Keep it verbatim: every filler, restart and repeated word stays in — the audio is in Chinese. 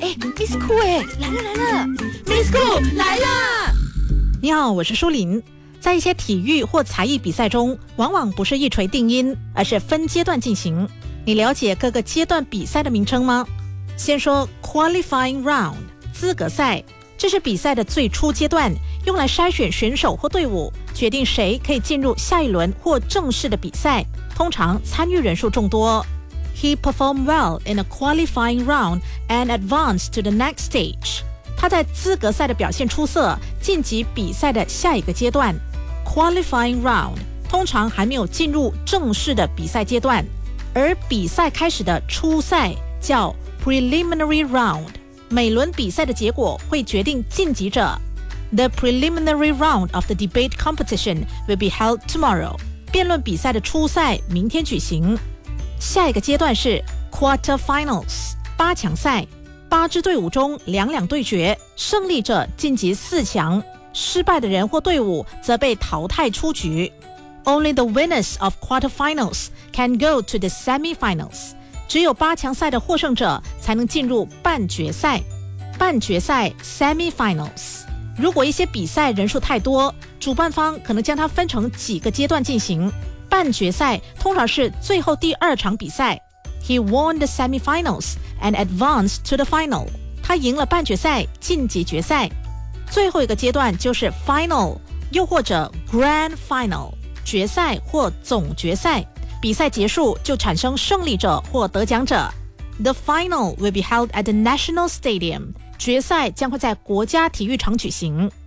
哎 ，Miss Cool 哎，来了来了 ，Miss Cool 来啦！ 你好，我是舒琳。在一些体育或才艺比赛中，往往不是一锤定音，而是分阶段进行。你了解各个阶段比赛的名称吗？先说 Qualifying Round 资格赛，这是比赛的最初阶段，用来筛选选手或队伍，决定谁可以进入下一轮或正式的比赛。通常参与人数众多。He performed well in a qualifying round and advanced to the next stage. 他在资格赛的表现出色，晋级比赛的下一个阶段。Qualifying round 通常还没有进入正式的比赛阶段，而比赛开始的初赛叫 preliminary round。每轮比赛的结果会决定晋级者。The preliminary round of the debate competition will be held tomorrow. 辩论比赛的初赛明天举行。下一个阶段是 quarterfinals 八强赛，八支队伍中两两对决，胜利者晋级四强，失败的人或队伍则被淘汰出局。Only the winners of quarterfinals can go to the semifinals. 只有八强赛的获胜者才能进入半决赛。半决赛 semifinals。如果一些比赛人数太多，主办方可能将它分成几个阶段进行。半决赛通常是最后第二场比赛。He won the semifinals and advanced to the final. 他赢了半决赛，晋级决赛。最后一个阶段就是 final， 又或者 grand final， 决赛或总决赛。比赛结束就产生胜利者或得奖者。The final will be held at the national stadium. 决赛将会在国家体育场举行。